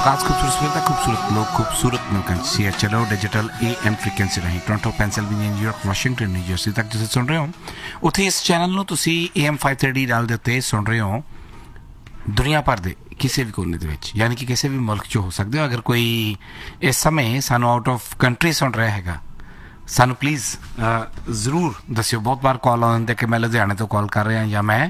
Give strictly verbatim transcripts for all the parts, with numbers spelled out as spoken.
आगाज खूबसूरत सुविधा खूबसूरत लोग खूबसूरत मुल्क C H L O digital A M frequency राਹੀਂ Toronto Pennsylvania New York Washington New Jersey ਤੱਕ ਤੁਸੀਂ ਸੁਣ ਰਹੇ ਹੋ। ਉੱਥੇ ਇਸ ਚੈਨਲ ਨੂੰ ਤੁਸੀਂ ਏ ਐਮ फाइव थर्टी ਡਾਲ ਦੇ ਉੱਤੇ ਸੁਣ ਰਹੇ ਹੋ ਦੁਨੀਆ ਭਰ ਦੇ ਕਿਸੇ ਵੀ ਕੋਨੇ ਦੇ ਵਿੱਚ, ਯਾਨੀ ਕਿ ਕਿਸੇ ਵੀ ਮੁਲਕ 'ਚ ਹੋ ਸਕਦੇ ਹੋ। ਅਗਰ ਕੋਈ ਇਸ ਸਮੇਂ ਸਾਨੂੰ ਆਊਟ ਆਫ ਕੰਟਰੀ ਸੁਣ ਰਿਹਾ ਹੈਗਾ, ਸਾਨੂੰ ਪਲੀਜ਼ ਜ਼ਰੂਰ ਦੱਸਿਓ। ਬਹੁਤ ਵਾਰ ਕਾਲ ਆਉਂਦੇ ਕਿ ਮੈਂ ਲੁਧਿਆਣੇ ਤੋਂ ਕਾਲ ਕਰ ਰਿਹਾ ਜਾਂ ਮੈਂ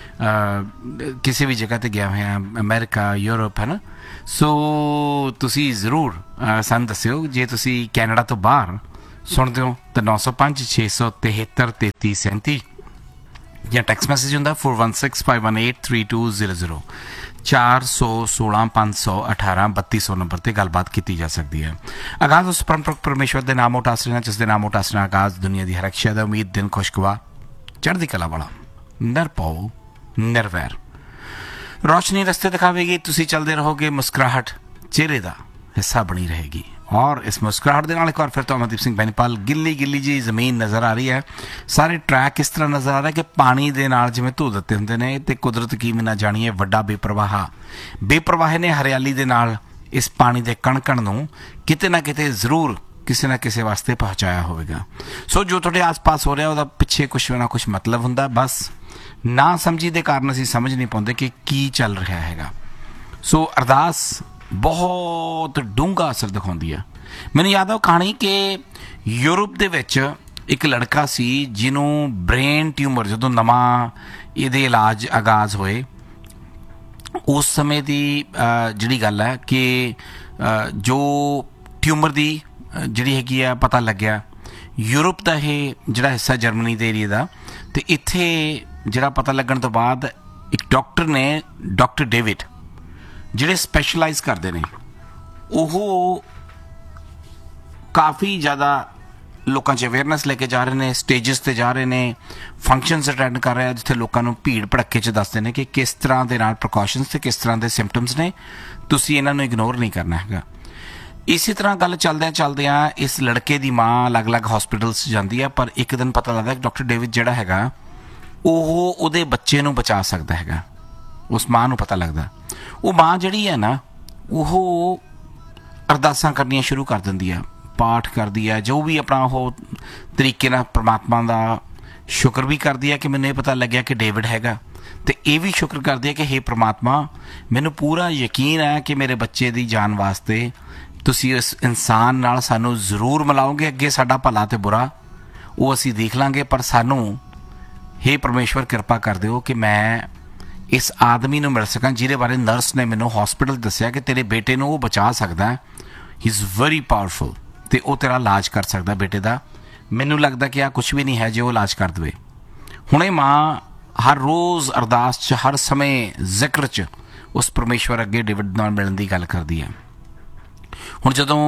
ਕਿਸੇ ਵੀ ਜਗ੍ਹਾ 'ਤੇ ਗਿਆ ਹੋਇਆ, ਅਮਰੀਕਾ, ਯੂਰਪ, ਹੈ ਨਾ। ਸੋ ਤੁਸੀਂ ਜ਼ਰੂਰ ਸਾਨੂੰ ਦੱਸਿਓ। ਜੇ ਤੁਸੀਂ ਕੈਨੇਡਾ ਤੋਂ ਬਾਹਰ ਸੁਣਦੇ ਹੋ ਤਾਂ ਨੌ ਸੌ ਪੰਜ ਛੇ ਸੌ ਤਿਹੱਤਰ ਤੇਤੀ ਸੈਂਤੀ ਜਾਂ ਟੈਕਸਟ ਮੈਸੇਜ ਹੁੰਦਾ four one six five one eight three two zero zero ਚਾਰ ਸੌ ਸੋਲਾਂ ਪੰਜ ਸੌ ਅਠਾਰਾਂ ਬੱਤੀ ਸੌ ਨੰਬਰ 'ਤੇ ਗੱਲਬਾਤ ਕੀਤੀ ਜਾ ਸਕਦੀ ਹੈ। ਆਗਾਜ਼ ਉਸ ਪਰਮਪੁਰਖ ਪਰਮੇਸ਼ਵਰ ਦੇ ਨਾਮ ਉਟਾਸਣਾ, ਜਿਸ ਦੇ ਨਾਮ ਉਟਾਸਣਾ ਆਗਾਜ਼ ਦੁਨੀਆ ਦੀ ਹਰ ਇੱਕ ਸ਼ੈ ਦਾ, ਉਮੀਦ ਦਿਨ ਖੁਸ਼ਗਵਾ ਚੜ੍ਹਦੀ ਕਲਾ ਵਾਲਾ, ਨਿਰਭਉ ਨਿਰਵੈਰ ਰੌਸ਼ਨੀ ਰਸਤੇ ਦਿਖਾਵੇਗੀ। ਤੁਸੀਂ ਚੱਲਦੇ ਰਹੋਗੇ, ਮੁਸਕਰਾਹਟ ਚਿਹਰੇ ਦਾ ਹਿੱਸਾ ਬਣੀ ਰਹੇਗੀ। ਔਰ ਇਸ ਮੁਸਕਰਾਹਟ ਦੇ ਨਾਲ ਇੱਕ ਵਾਰ ਫਿਰ ਤੋਂ ਅਮਨਦੀਪ ਸਿੰਘ ਬੈਨੀਪਾਲ ਗਿੱਲੀ ਗਿੱਲੀ ਜੀ ਜ਼ਮੀਨ ਨਜ਼ਰ ਆ ਰਹੀ ਹੈ। ਸਾਰੇ ਟਰੈਕ ਇਸ ਤਰ੍ਹਾਂ ਨਜ਼ਰ ਆ ਰਿਹਾ ਕਿ ਪਾਣੀ ਦੇ ਨਾਲ ਜਿਵੇਂ ਧੋ ਦਿੱਤੇ ਹੁੰਦੇ ਨੇ, ਅਤੇ ਕੁਦਰਤ ਕੀ ਨਾ ਜਾਣੀਏ ਵੱਡਾ ਬੇਪਰਵਾਹ ਬੇਪਰਵਾਹ ਨੇ ਹਰਿਆਲੀ ਦੇ ਨਾਲ ਇਸ ਪਾਣੀ ਦੇ ਕਣ ਕਣ ਨੂੰ ਕਿਤੇ ਨਾ ਕਿਤੇ ਜ਼ਰੂਰ ਕਿਸੇ ਨਾ ਕਿਸੇ ਵਾਸਤੇ ਪਹੁੰਚਾਇਆ ਹੋਵੇਗਾ। ਸੋ ਜੋ ਤੁਹਾਡੇ ਆਸ ਪਾਸ ਹੋ ਰਿਹਾ ਉਹਦਾ ਪਿੱਛੇ ਕੁਛ ਨਾ ਕੁਛ ਮਤਲਬ ਹੁੰਦਾ, ਬਸ ਨਾ ਸਮਝੀ ਦੇ ਕਾਰਨ ਅਸੀਂ ਸਮਝ ਨਹੀਂ ਪਾਉਂਦੇ ਕਿ ਕੀ ਚੱਲ ਰਿਹਾ ਹੈਗਾ। ਸੋ ਅਰਦਾਸ ਬਹੁਤ ਡੂੰਘਾ ਅਸਰ ਦਿਖਾਉਂਦੀ ਆ। ਮੈਨੂੰ ਯਾਦ ਆ ਉਹ ਕਹਾਣੀ ਕਿ ਯੂਰਪ ਦੇ ਵਿੱਚ ਇੱਕ ਲੜਕਾ ਸੀ ਜਿਹਨੂੰ ਬ੍ਰੇਨ ਟਿਊਮਰ, ਜਦੋਂ ਨਵਾਂ ਇਹਦੇ ਇਲਾਜ ਆਗਾਜ਼ ਹੋਏ ਉਸ ਸਮੇਂ ਦੀ ਜਿਹੜੀ ਗੱਲ ਹੈ ਕਿ ਜੋ ਟਿਊਮਰ ਦੀ ਜਿਹੜੀ ਹੈਗੀ ਆ ਪਤਾ ਲੱਗਿਆ ਯੂਰਪ ਦਾ ਇਹ ਜਿਹੜਾ ਹਿੱਸਾ ਜਰਮਨੀ ਦੇ ਏਰੀਏ ਦਾ, ਅਤੇ ਇੱਥੇ ਜਿਹੜਾ ਪਤਾ ਲੱਗਣ ਤੋਂ ਬਾਅਦ ਇੱਕ ਡਾਕਟਰ ਨੇ, ਡਾਕਟਰ ਡੇਵਿਡ, ਜਿਹੜੇ ਸਪੈਸ਼ਲਾਈਜ਼ ਕਰਦੇ ਨੇ, ਉਹ ਕਾਫੀ ਜ਼ਿਆਦਾ ਲੋਕਾਂ 'ਚ ਅਵੇਅਰਨੈਸ ਲੈ ਕੇ ਜਾ ਰਹੇ ਨੇ, ਸਟੇਜਸ 'ਤੇ ਜਾ ਰਹੇ ਨੇ, ਫੰਕਸ਼ਨਸ ਅਟੈਂਡ ਕਰ ਰਹੇ ਆ ਜਿੱਥੇ ਲੋਕਾਂ ਨੂੰ ਭੀੜ ਭੜੱਕੇ 'ਚ ਦੱਸਦੇ ਨੇ ਕਿ ਕਿਸ ਤਰ੍ਹਾਂ ਦੇ ਨਾਲ ਪ੍ਰੀਕਾਸ਼ਨਸ ਅਤੇ ਕਿਸ ਤਰ੍ਹਾਂ ਦੇ ਸਿੰਪਟਮਸ ਨੇ, ਤੁਸੀਂ ਇਹਨਾਂ ਨੂੰ ਇਗਨੋਰ ਨਹੀਂ ਕਰਨਾ ਹੈਗਾ। ਇਸੇ ਤਰ੍ਹਾਂ ਗੱਲ ਚੱਲਦਿਆਂ ਚੱਲਦਿਆਂ ਇਸ ਲੜਕੇ ਦੀ ਮਾਂ ਅਲੱਗ-ਅਲੱਗ ਹੋਸਪੀਟਲਸ 'ਚ ਜਾਂਦੀ ਆ, ਪਰ ਇੱਕ ਦਿਨ ਪਤਾ ਲੱਗਦਾ ਕਿ ਡਾਕਟਰ ਡੇਵਿਡ ਜਿਹੜਾ ਹੈਗਾ ਉਹ ਉਹਦੇ ਬੱਚੇ ਨੂੰ ਬਚਾ ਸਕਦਾ ਹੈਗਾ। ਉਸ ਮਾਂ ਨੂੰ ਪਤਾ ਲੱਗਦਾ। ਉਹ ਮਾਂ ਜਿਹੜੀ ਹੈ ਨਾ, ਉਹ ਅਰਦਾਸਾਂ ਕਰਨੀਆਂ ਸ਼ੁਰੂ ਕਰ ਦਿੰਦੀ ਆ, ਪਾਠ ਕਰਦੀ ਹੈ, ਜੋ ਵੀ ਆਪਣਾ ਉਹ ਤਰੀਕੇ ਨਾਲ ਪਰਮਾਤਮਾ ਦਾ ਸ਼ੁਕਰ ਵੀ ਕਰਦੀ ਹੈ ਕਿ ਮੈਨੂੰ ਇਹ ਪਤਾ ਲੱਗਿਆ ਕਿ ਡੇਵਿਡ ਹੈਗਾ, ਅਤੇ ਇਹ ਵੀ ਸ਼ੁਕਰ ਕਰਦੀ ਹੈ ਕਿ ਹੇ ਪਰਮਾਤਮਾ, ਮੈਨੂੰ ਪੂਰਾ ਯਕੀਨ ਹੈ ਕਿ ਮੇਰੇ ਬੱਚੇ ਦੀ ਜਾਨ ਵਾਸਤੇ ਤੁਸੀਂ ਇਸ ਇਨਸਾਨ ਨਾਲ ਸਾਨੂੰ ਜ਼ਰੂਰ ਮਿਲਾਓਗੇ। ਅੱਗੇ ਸਾਡਾ ਭਲਾ ਅਤੇ ਬੁਰਾ ਉਹ ਅਸੀਂ ਦੇਖ ਲਾਂਗੇ, ਪਰ ਸਾਨੂੰ ਹੇ ਪਰਮੇਸ਼ਵਰ ਕਿਰਪਾ ਕਰ ਦਿਓ ਕਿ ਮੈਂ ਇਸ ਆਦਮੀ ਨੂੰ ਮਿਲ ਸਕਾਂ ਜਿਹਦੇ ਬਾਰੇ ਨਰਸ ਨੇ ਮੈਨੂੰ ਹੌਸਪੀਟਲ ਦੱਸਿਆ ਕਿ ਤੇਰੇ ਬੇਟੇ ਨੂੰ ਉਹ ਬਚਾ ਸਕਦਾ, ਹੀ ਇਜ਼ ਵੈਰੀ ਪਾਵਰਫੁਲ, ਅਤੇ ਉਹ ਤੇਰਾ ਇਲਾਜ ਕਰ ਸਕਦਾ ਬੇਟੇ ਦਾ। ਮੈਨੂੰ ਲੱਗਦਾ ਕਿ ਆਹ ਕੁਛ ਵੀ ਨਹੀਂ ਹੈ ਜੇ ਉਹ ਇਲਾਜ ਕਰ ਦੇਵੇ। ਹੁਣ ਇਹ ਮਾਂ ਹਰ ਰੋਜ਼ ਅਰਦਾਸ 'ਚ, ਹਰ ਸਮੇਂ ਜ਼ਿਕਰ 'ਚ ਉਸ ਪਰਮੇਸ਼ਵਰ ਅੱਗੇ ਡੇਵਿਡ ਨਾਲ ਮਿਲਣ ਦੀ ਗੱਲ ਕਰਦੀ ਹੈ। ਹੁਣ ਜਦੋਂ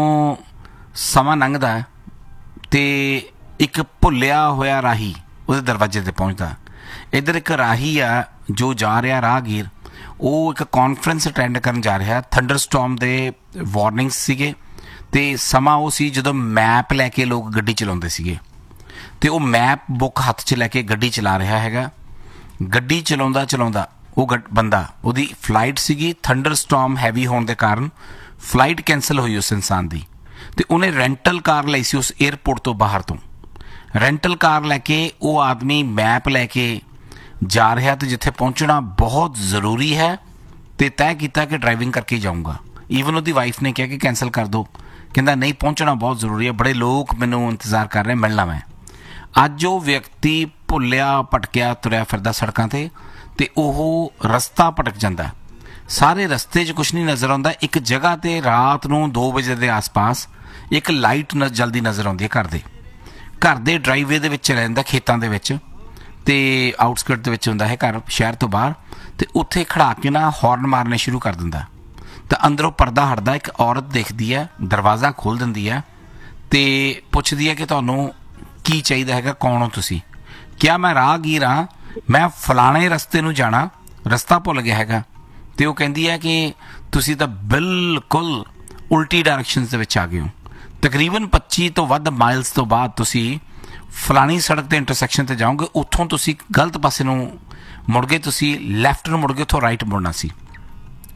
ਸਮਾਂ ਲੰਘਦਾ ਅਤੇ ਇੱਕ ਭੁੱਲਿਆ ਹੋਇਆ ਰਾਹੀ ਉਹਦੇ ਦਰਵਾਜ਼ੇ 'ਤੇ ਪਹੁੰਚਦਾ। ਇੱਧਰ ਇੱਕ ਰਾਹੀ ਆ ਜੋ ਜਾ ਰਿਹਾ ਰਾਹਗੀਰ, ਉਹ ਇੱਕ ਕਾਨਫਰੰਸ ਅਟੈਂਡ ਕਰਨ ਜਾ ਰਿਹਾ। ਥੰਡਰ ਸਟੋਰਮ ਦੇ ਵਾਰਨਿੰਗਸ ਸੀਗੇ, ਅਤੇ ਸਮਾਂ ਉਹ ਸੀ ਜਦੋਂ ਮੈਪ ਲੈ ਕੇ ਲੋਕ ਗੱਡੀ ਚਲਾਉਂਦੇ ਸੀਗੇ, ਅਤੇ ਉਹ ਮੈਪ ਬੁੱਕ ਹੱਥ 'ਚ ਲੈ ਕੇ ਗੱਡੀ ਚਲਾ ਰਿਹਾ ਹੈਗਾ। ਗੱਡੀ ਚਲਾਉਂਦਾ ਚਲਾਉਂਦਾ ਉਹ ਗ ਬੰਦਾ ਉਹਦੀ ਫਲਾਈਟ ਸੀਗੀ, ਥੰਡਰ ਸਟੋਰਮ ਹੈਵੀ ਹੋਣ ਦੇ ਕਾਰਨ ਫਲਾਈਟ ਕੈਂਸਲ ਹੋਈ ਉਸ ਇਨਸਾਨ ਦੀ, ਅਤੇ ਉਹਨੇ ਰੈਂਟਲ ਕਾਰ ਲਈ ਸੀ ਉਸ ਏਅਰਪੋਰਟ ਤੋਂ ਬਾਹਰ ਤੋਂ। ਰੈਂਟਲ ਕਾਰ ਲੈ ਕੇ ਉਹ ਆਦਮੀ ਮੈਪ ਲੈ ਕੇ ਜਾ ਰਿਹਾ, ਅਤੇ ਜਿੱਥੇ ਪਹੁੰਚਣਾ ਬਹੁਤ ਜ਼ਰੂਰੀ ਹੈ ਅਤੇ ਤੈਅ ਕੀਤਾ ਕਿ ਡਰਾਈਵਿੰਗ ਕਰਕੇ ਜਾਊਂਗਾ। ਈਵਨ ਉਹਦੀ ਵਾਈਫ ਨੇ ਕਿਹਾ ਕਿ ਕੈਂਸਲ ਕਰ ਦਿਓ, ਕਹਿੰਦਾ ਨਹੀਂ, ਪਹੁੰਚਣਾ ਬਹੁਤ ਜ਼ਰੂਰੀ ਹੈ, ਬੜੇ ਲੋਕ ਮੈਨੂੰ ਇੰਤਜ਼ਾਰ ਕਰ ਰਹੇ, ਮਿਲਣਾ ਮੈਂ। ਅੱਜ ਉਹ ਵਿਅਕਤੀ ਭੁੱਲਿਆ ਭਟਕਿਆ ਤੁਰਿਆ ਫਿਰਦਾ ਸੜਕਾਂ 'ਤੇ, ਅਤੇ ਉਹ ਰਸਤਾ ਭਟਕ ਜਾਂਦਾ। ਸਾਰੇ ਰਸਤੇ 'ਚ ਕੁਛ ਨਹੀਂ ਨਜ਼ਰ ਆਉਂਦਾ। ਇੱਕ ਜਗ੍ਹਾ 'ਤੇ ਰਾਤ ਨੂੰ ਦੋ ਵਜੇ ਦੇ ਆਸ ਪਾਸ ਇੱਕ ਲਾਈਟ ਨ ਜਲਦੀ ਨਜ਼ਰ ਆਉਂਦੀ ਹੈ। ਘਰ ਦੇ ਘਰ ਦੇ ਡਰਾਈਵੇ ਦੇ ਵਿੱਚ ਰਹਿੰਦਾ, ਖੇਤਾਂ ਦੇ ਵਿੱਚ, ਅਤੇ ਆਊਟਸਕਰਟ ਦੇ ਵਿੱਚ ਹੁੰਦਾ ਹੈ ਘਰ, ਸ਼ਹਿਰ ਤੋਂ ਬਾਹਰ, ਅਤੇ ਉੱਥੇ ਖੜ੍ਹਾ ਕੇ ਨਾ ਹੌਰਨ ਮਾਰਨੇ ਸ਼ੁਰੂ ਕਰ ਦਿੰਦਾ। ਤਾਂ ਅੰਦਰੋਂ ਪਰਦਾ ਹਟਦਾ, ਇੱਕ ਔਰਤ ਦੇਖਦੀ ਹੈ, ਦਰਵਾਜ਼ਾ ਖੋਲ੍ਹ ਦਿੰਦੀ ਹੈ ਅਤੇ ਪੁੱਛਦੀ ਹੈ ਕਿ ਤੁਹਾਨੂੰ ਕੀ ਚਾਹੀਦਾ ਹੈਗਾ, ਕੌਣ ਹੋ ਤੁਸੀਂ? ਕਿਹਾ ਮੈਂ ਰਾਹਗੀਰ ਹਾਂ, ਮੈਂ ਫਲਾਣੇ ਰਸਤੇ ਨੂੰ ਜਾਣਾ, ਰਸਤਾ ਭੁੱਲ ਗਿਆ ਹੈਗਾ। ਅਤੇ ਉਹ ਕਹਿੰਦੀ ਹੈ ਕਿ ਤੁਸੀਂ ਤਾਂ ਬਿਲਕੁਲ ਉਲਟੀ ਡਾਇਰੈਕਸ਼ਨਸ ਦੇ ਵਿੱਚ ਆ ਗਏ ਹੋ। ਤਕਰੀਬਨ ਪੱਚੀ ਤੋਂ ਵੱਧ ਮਾਈਲਸ ਤੋਂ ਬਾਅਦ ਤੁਸੀਂ ਫਲਾਣੀ ਸੜਕ 'ਤੇ ਇੰਟਰਸੈਕਸ਼ਨ 'ਤੇ ਜਾਓਗੇ, ਉੱਥੋਂ ਤੁਸੀਂ ਗਲਤ ਪਾਸੇ ਨੂੰ ਮੁੜ ਗਏ, ਤੁਸੀਂ ਲੈਫਟ ਨੂੰ ਮੁੜ ਗਏ, ਉੱਥੋਂ ਰਾਈਟ ਮੁੜਨਾ ਸੀ।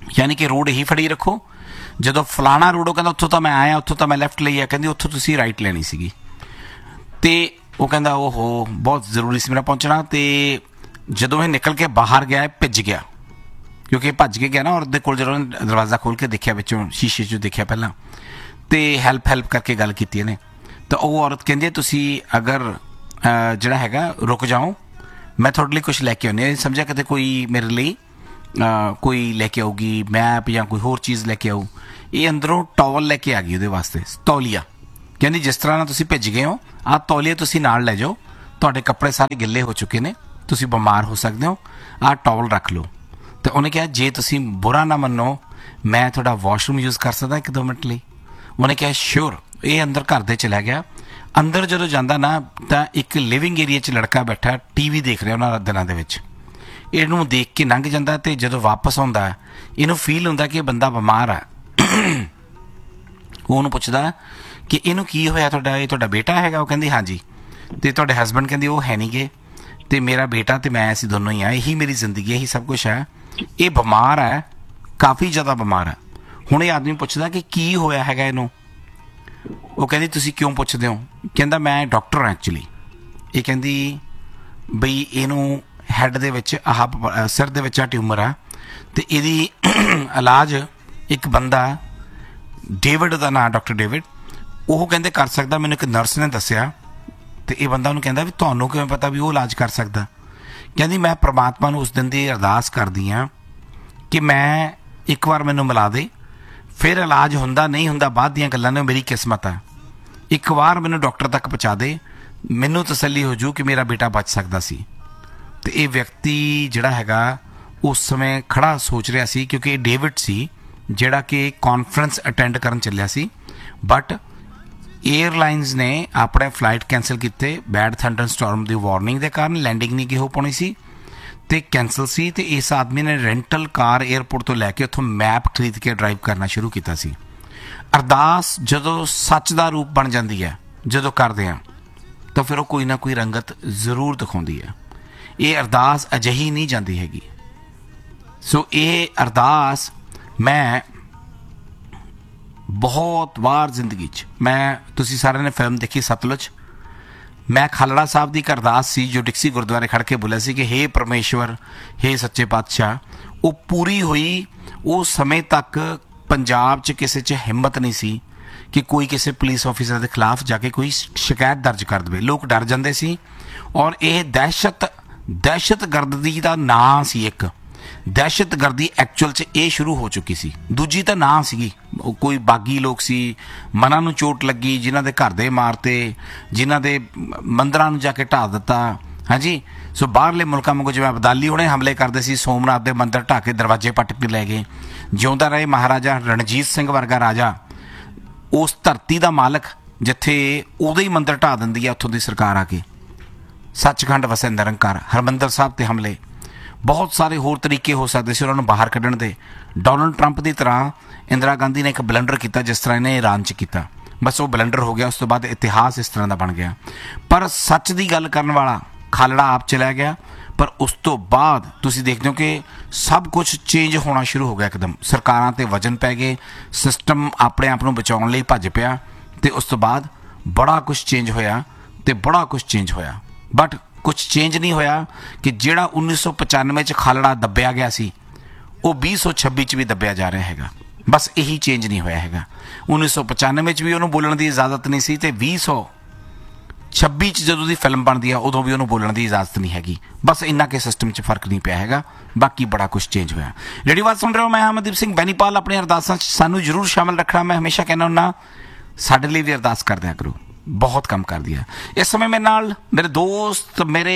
यानी कि रोड यही फड़ी रखो, ਜਦੋਂ ਫਲਾਣਾ ਰੋਡ ਉਹ ਕਹਿੰਦਾ ਉੱਥੋਂ ਤਾਂ ਮੈਂ ਆਇਆ, ਉੱਥੋਂ ਤਾਂ ਮੈਂ ਲੈਫਟ ਲਈ ਆ, ਕਹਿੰਦੀ ਉੱਥੋਂ ਤੁਸੀਂ ਰਾਈਟ ਲੈਣੀ ਸੀਗੀ। ਤੇ ਉਹ ਕਹਿੰਦਾ ਓਹੋ ਬਹੁਤ ਜ਼ਰੂਰੀ ਸੀ ਮੇਰਾ ਪਹੁੰਚਣਾ। ਤੇ ਜਦੋਂ ਇਹ ਨਿਕਲ ਕੇ ਬਾਹਰ ਗਿਆ ਭਿੱਜ ਗਿਆ, ਕਿਉਂਕਿ ਇਹ ਭੱਜ ਕੇ ਗਿਆ ਨਾ, ਔਰ ਉਹਦੇ ਕੋਲ ਜਦੋਂ ਦਰਵਾਜ਼ਾ ਖੋਲ੍ਹ ਕੇ ਦੇਖਿਆ ਵਿੱਚੋਂ ਸ਼ੀਸ਼ੇ 'ਚੋਂ ਦੇਖਿਆ ਪਹਿਲਾਂ, ਤੇ ਹੈਲਪ ਹੈਲਪ ਕਰਕੇ ਗੱਲ ਕੀਤੀ ਇਹਨੇ। ਤਾਂ ਉਹ ਔਰਤ ਕਹਿੰਦੀ ਤੁਸੀਂ ਅਗਰ ਜਿਹੜਾ ਹੈਗਾ ਰੁਕ ਜਾਓ, ਮੈਂ ਤੁਹਾਡੇ ਲਈ ਕੁਛ ਲੈ ਕੇ ਆਉਂਦੀ ਹਾਂ। ਸਮਝਿਆ ਕਿਤੇ ਕੋਈ ਮੇਰੇ ਲਈ ਕੋਈ ਲੈ ਕੇ ਆਊਗੀ ਮੈਪ ਜਾਂ ਕੋਈ ਹੋਰ ਚੀਜ਼ ਲੈ ਕੇ ਆਊ। ਇਹ ਅੰਦਰੋਂ ਟਾਵਲ ਲੈ ਕੇ ਆ ਗਈ ਉਹਦੇ ਵਾਸਤੇ, ਤੌਲੀਆ। ਕਹਿੰਦੀ ਜਿਸ ਤਰ੍ਹਾਂ ਨਾਲ ਤੁਸੀਂ ਭਿੱਜ ਗਏ ਹੋ, ਆਹ ਤੌਲੀਆ ਤੁਸੀਂ ਨਾਲ ਲੈ ਜਾਓ, ਤੁਹਾਡੇ ਕੱਪੜੇ ਸਾਰੇ ਗਿੱਲੇ ਹੋ ਚੁੱਕੇ ਨੇ, ਤੁਸੀਂ ਬਿਮਾਰ ਹੋ ਸਕਦੇ ਹੋ, ਆਹ ਟਾਵਲ ਰੱਖ ਲਓ। ਤੇ ਉਹਨੇ ਕਿਹਾ ਜੇ ਤੁਸੀਂ ਬੁਰਾ ਨਾ ਮੰਨੋ ਮੈਂ ਤੁਹਾਡਾ ਵਾਸ਼ਰੂਮ ਯੂਜ਼ ਕਰ ਸਕਦਾ ਇੱਕ ਦੋ ਮਿੰਟ ਲਈ। ਉਹਨੇ ਕਿਹਾ ਸ਼ੋਰ। ਇਹ ਅੰਦਰ ਘਰ ਦੇ ਚਲਾ ਗਿਆ। ਅੰਦਰ ਜਦੋਂ ਜਾਂਦਾ ਨਾ ਤਾਂ ਇੱਕ ਲਿਵਿੰਗ ਏਰੀਆ 'ਚ ਲੜਕਾ ਬੈਠਾ ਟੀ ਵੀ ਦੇਖ ਰਿਹਾ ਉਹਨਾਂ ਦਿਨਾਂ ਦੇ ਵਿੱਚ। ਇਹਨੂੰ ਦੇਖ ਕੇ ਲੰਘ ਜਾਂਦਾ, ਤੇ ਜਦੋਂ ਵਾਪਸ ਆਉਂਦਾ ਇਹਨੂੰ ਫੀਲ ਹੁੰਦਾ ਕਿ ਇਹ ਬੰਦਾ ਬਿਮਾਰ ਆ। ਉਹ ਉਹਨੂੰ ਪੁੱਛਦਾ ਕਿ ਇਹਨੂੰ ਕੀ ਹੋਇਆ, ਤੁਹਾਡਾ ਇਹ ਤੁਹਾਡਾ ਬੇਟਾ ਹੈਗਾ? ਉਹ ਕਹਿੰਦੀ ਹਾਂਜੀ। ਅਤੇ ਤੁਹਾਡੇ ਹਸਬੈਂਡ? ਕਹਿੰਦੀ ਉਹ ਹੈ ਨਹੀਂ ਗੇ, ਅਤੇ ਮੇਰਾ ਬੇਟਾ ਅਤੇ ਮੈਂ ਅਸੀਂ ਦੋਨੋਂ ਹੀ ਆ, ਇਹੀ ਮੇਰੀ ਜ਼ਿੰਦਗੀ, ਇਹੀ ਸਭ ਕੁਛ ਹੈ। ਇਹ ਬਿਮਾਰ ਹੈ, ਕਾਫੀ ਜ਼ਿਆਦਾ ਬਿਮਾਰ ਹੈ। ਹੁਣ ਇਹ ਆਦਮੀ ਪੁੱਛਦਾ ਕਿ ਕੀ ਹੋਇਆ ਹੈਗਾ ਇਹਨੂੰ? ਉਹ ਕਹਿੰਦੀ ਤੁਸੀਂ ਕਿਉਂ ਪੁੱਛਦੇ ਹੋ? ਕਹਿੰਦਾ ਮੈਂ ਡਾਕਟਰ ਹਾਂ ਐਕਚੁਅਲੀ। ਇਹ ਕਹਿੰਦੀ ਬਈ ਇਹਨੂੰ ਹੈਡ ਦੇ ਵਿੱਚ ਆਹ ਸਿਰ ਦੇ ਵਿੱਚ ਆ ਟਿਊਮਰ ਆ, ਅਤੇ ਇਹਦੀ ਇਲਾਜ ਇੱਕ ਬੰਦਾ ਡੇਵਿਡ ਦਾ ਨਾਂ, ਡਾਕਟਰ ਡੇਵਿਡ, ਉਹ ਕਹਿੰਦੇ ਕਰ ਸਕਦਾ, ਮੈਨੂੰ ਇੱਕ ਨਰਸ ਨੇ ਦੱਸਿਆ। ਅਤੇ ਇਹ ਬੰਦਾ ਉਹਨੂੰ ਕਹਿੰਦਾ ਵੀ ਤੁਹਾਨੂੰ ਕਿਵੇਂ ਪਤਾ ਵੀ ਉਹ ਇਲਾਜ ਕਰ ਸਕਦਾ? ਕਹਿੰਦੀ ਮੈਂ ਪ੍ਰਮਾਤਮਾ ਨੂੰ ਉਸ ਦਿਨ ਦੀ ਅਰਦਾਸ ਕਰਦੀ ਹਾਂ ਕਿ ਮੈਂ ਇੱਕ ਵਾਰ ਮੈਨੂੰ ਮਿਲਾ ਦੇ, ਫਿਰ ਇਲਾਜ ਹੁੰਦਾ ਨਹੀਂ ਹੁੰਦਾ ਬਾਅਦ ਦੀਆਂ ਗੱਲਾਂ ਨੇ, ਮੇਰੀ ਕਿਸਮਤ ਆ। ਇੱਕ ਵਾਰ ਮੈਨੂੰ ਡਾਕਟਰ ਤੱਕ ਪਹੁੰਚਾ ਦੇ, ਮੈਨੂੰ ਤਸੱਲੀ ਹੋ ਜੂ ਕਿ ਮੇਰਾ ਬੇਟਾ ਬਚ ਸਕਦਾ ਸੀ। ਅਤੇ ਇਹ ਵਿਅਕਤੀ ਜਿਹੜਾ ਹੈਗਾ ਉਸ ਸਮੇਂ ਖੜ੍ਹਾ ਸੋਚ ਰਿਹਾ ਸੀ, ਕਿਉਂਕਿ ਇਹ ਡੇਵਿਡ ਸੀ ਜਿਹੜਾ ਕਿ ਕਾਨਫਰੰਸ ਅਟੈਂਡ ਕਰਨ ਚੱਲਿਆ ਸੀ, ਬਟ ਏਅਰਲਾਈਨਸ ਨੇ ਆਪਣੇ ਫਲਾਈਟ ਕੈਂਸਲ ਕੀਤੇ। ਬੈਡ ਥੰਡਰ ਸਟੋਰਮ ਦੀ ਵਾਰਨਿੰਗ ਦੇ ਕਾਰਨ ਲੈਂਡਿੰਗ ਨਹੀਂ ਕੀ ਹੋ ਪਾਉਣੀ ਸੀ ਅਤੇ ਕੈਂਸਲ ਸੀ। ਅਤੇ ਇਸ ਆਦਮੀ ਨੇ ਰੈਂਟਲ ਕਾਰ ਏਅਰਪੋਰਟ ਤੋਂ ਲੈ ਕੇ ਉੱਥੋਂ ਮੈਪ ਖਰੀਦ ਕੇ ਡਰਾਈਵ ਕਰਨਾ ਸ਼ੁਰੂ ਕੀਤਾ ਸੀ। ਅਰਦਾਸ ਜਦੋਂ ਸੱਚ ਦਾ ਰੂਪ ਬਣ ਜਾਂਦੀ ਹੈ, ਜਦੋਂ ਕਰਦੇ ਹਾਂ, ਤਾਂ ਫਿਰ ਉਹ ਕੋਈ ਨਾ ਕੋਈ ਰੰਗਤ ਜ਼ਰੂਰ ਦਿਖਾਉਂਦੀ ਹੈ। ਇਹ ਅਰਦਾਸ ਅਜਿਹੀ ਨਹੀਂ ਜਾਂਦੀ ਹੈਗੀ। ਸੋ ਇਹ ਅਰਦਾਸ ਮੈਂ ਬਹੁਤ ਵਾਰ ਜ਼ਿੰਦਗੀ 'ਚ, ਮੈਂ ਤੁਸੀਂ ਸਾਰਿਆਂ ਨੇ ਫਿਲਮ ਦੇਖੀ ਸਤਲੁਜ, ਮੈਂ ਖਾਲੜਾ ਸਾਹਿਬ ਦੀ ਇੱਕ ਅਰਦਾਸ ਸੀ ਜੋ ਡਿਕਸੀ ਗੁਰਦੁਆਰੇ ਖੜ੍ਹ ਕੇ ਬੋਲਿਆ ਸੀ ਕਿ ਹੇ ਪਰਮੇਸ਼ਵਰ, ਹੇ ਸੱਚੇ ਪਾਤਸ਼ਾਹ, ਉਹ ਪੂਰੀ ਹੋਈ। ਉਸ ਸਮੇਂ ਤੱਕ ਪੰਜਾਬ 'ਚ ਕਿਸੇ 'ਚ ਹਿੰਮਤ ਨਹੀਂ ਸੀ ਕਿ ਕੋਈ ਕਿਸੇ ਪੁਲਿਸ ਆਫਿਸਰ ਦੇ ਖਿਲਾਫ ਜਾ ਕੇ ਕੋਈ ਸ਼ਿਕਾਇਤ ਦਰਜ ਕਰ ਦੇਵੇ। ਲੋਕ ਡਰ ਜਾਂਦੇ ਸੀ, ਔਰ ਇਹ ਦਹਿਸ਼ਤ ਦਹਿਸ਼ਤਗਰਦੀ ਦਾ ਨਾਂ ਸੀ। ਇੱਕ ਦਹਿਸ਼ਤਗਰਦੀ ਐਕਚੁਅਲ 'ਚ ਇਹ ਸ਼ੁਰੂ ਹੋ ਚੁੱਕੀ ਸੀ। ਦੂਜੀ ਤਾਂ ਨਾਂ ਸੀਗੀ, ਕੋਈ ਬਾਗੀ ਲੋਕ ਸੀ, ਮਨਾਂ ਨੂੰ ਚੋਟ ਲੱਗੀ, ਜਿਨ੍ਹਾਂ ਦੇ ਘਰ ਦੇ ਮਾਰਤੇ, ਜਿਨ੍ਹਾਂ ਦੇ ਮੰਦਰਾਂ ਨੂੰ ਜਾ ਕੇ ਢਾਹ ਦਿੱਤਾ। ਹਾਂਜੀ, ਸੋ ਬਾਹਰਲੇ ਮੁਲਕਾਂ ਵਾਂਗੂ ਜਿਵੇਂ ਅਬਦਾਲੀ ਉਹਨੇ ਹਮਲੇ ਕਰਦੇ ਸੀ, ਸੋਮਨਾਥ ਦੇ ਮੰਦਰ ਢਾਹ ਕੇ ਦਰਵਾਜ਼ੇ ਪੱਟ ਕੇ ਲੈ ਗਏ। ਜਿਉਂਦਾ ਰਹੇ ਮਹਾਰਾਜਾ ਰਣਜੀਤ ਸਿੰਘ ਵਰਗਾ ਰਾਜਾ, ਉਸ ਧਰਤੀ ਦਾ ਮਾਲਕ ਜਿੱਥੇ ਉਹਦੇ ਹੀ ਮੰਦਰ ਢਾਹ ਦਿੰਦੀ ਆ ਉੱਥੋਂ ਦੀ ਸਰਕਾਰ ਆ ਕੇ। ਸੱਚਖੰਡ ਵਸੇ ਨਿਰੰਕਾਰ, ਹਰਿਮੰਦਰ ਸਾਹਿਬ 'ਤੇ ਹਮਲੇ, ਬਹੁਤ ਸਾਰੇ ਹੋਰ ਤਰੀਕੇ ਹੋ ਸਕਦੇ ਸੀ ਉਹਨਾਂ ਨੂੰ ਬਾਹਰ ਕੱਢਣ ਦੇ। ਡੋਨਲਡ ਟਰੰਪ ਦੀ ਤਰ੍ਹਾਂ ਇੰਦਰਾ ਗਾਂਧੀ ਨੇ ਇੱਕ ਬਲੰਡਰ ਕੀਤਾ ਜਿਸ ਤਰ੍ਹਾਂ ਇਹਨੇ ਈਰਾਨ 'ਚ ਕੀਤਾ, ਬਸ ਉਹ ਬਲੰਡਰ ਹੋ ਗਿਆ। ਉਸ ਤੋਂ ਬਾਅਦ ਇਤਿਹਾਸ ਇਸ ਤਰ੍ਹਾਂ ਦਾ ਬਣ ਗਿਆ। ਪਰ ਸੱਚ ਦੀ ਗੱਲ ਕਰਨ ਵਾਲਾ ਖਾਲੜਾ ਆਪ ਚਲਾ ਗਿਆ। ਪਰ ਉਸ ਤੋਂ ਬਾਅਦ ਤੁਸੀਂ ਦੇਖਦੇ ਹੋ ਕਿ ਸਭ ਕੁਛ ਚੇਂਜ ਹੋਣਾ ਸ਼ੁਰੂ ਹੋ ਗਿਆ ਇੱਕਦਮ। ਸਰਕਾਰਾਂ 'ਤੇ ਵਜਨ ਪੈ ਗਏ, ਸਿਸਟਮ ਆਪਣੇ ਆਪ ਨੂੰ ਬਚਾਉਣ ਲਈ ਭੱਜ ਪਿਆ, ਅਤੇ ਉਸ ਤੋਂ ਬਾਅਦ ਬੜਾ ਕੁਛ ਚੇਂਜ ਹੋਇਆ ਅਤੇ ਬੜਾ ਕੁਛ ਚੇਂਜ ਹੋਇਆ। ਬਟ ਕੁਛ ਚੇਂਜ ਨਹੀਂ ਹੋਇਆ ਕਿ ਜਿਹੜਾ ਉੱਨੀ ਸੌ ਪਚਾਨਵੇਂ 'ਚ ਖਾਲੜਾ ਦੱਬਿਆ ਗਿਆ ਸੀ, ਉਹ ਵੀਹ ਸੌ ਛੱਬੀ 'ਚ ਵੀ ਦੱਬਿਆ ਜਾ ਰਿਹਾ ਹੈਗਾ। ਬਸ ਇਹੀ ਚੇਂਜ ਨਹੀਂ ਹੋਇਆ ਹੈਗਾ। ਉੱਨੀ ਸੌ ਪਚਾਨਵੇਂ 'ਚ ਵੀ ਉਹਨੂੰ ਬੋਲਣ ਦੀ ਇਜਾਜ਼ਤ ਨਹੀਂ ਸੀ, ਅਤੇ ਵੀਹ ਸੌ ਛੱਬੀ 'ਚ ਜਦੋਂ ਦੀ ਫਿਲਮ ਬਣਦੀ ਆ ਉਦੋਂ ਵੀ ਉਹਨੂੰ ਬੋਲਣ ਦੀ ਇਜਾਜ਼ਤ ਨਹੀਂ ਹੈਗੀ। ਬਸ ਇੰਨਾ ਕਿ ਸਿਸਟਮ 'ਚ ਫਰਕ ਨਹੀਂ ਪਿਆ ਹੈਗਾ, ਬਾਕੀ ਬੜਾ ਕੁਛ ਚੇਂਜ ਹੋਇਆ। ਰੇਡੀਓ ਆਵਾਜ਼ ਸੁਣ ਰਹੇ ਹੋ, ਮੈਂ ਅਮਨਦੀਪ ਸਿੰਘ ਬੈਨੀਪਾਲ। ਆਪਣੀਆਂ ਅਰਦਾਸਾਂ 'ਚ ਸਾਨੂੰ ਜ਼ਰੂਰ ਸ਼ਾਮਿਲ ਰੱਖਣਾ। ਮੈਂ ਹਮੇਸ਼ਾ ਕਹਿੰਦਾ ਹੁੰਦਾ ਸਾਡੇ ਲਈ ਵੀ ਅਰਦਾਸ ਕਰ ਦਿਆ ਕਰੋ, ਬਹੁਤ ਕੰਮ ਕਰਦੀ ਆ। ਇਸ ਸਮੇਂ ਮੇਰੇ ਨਾਲ ਮੇਰੇ ਦੋਸਤ, ਮੇਰੇ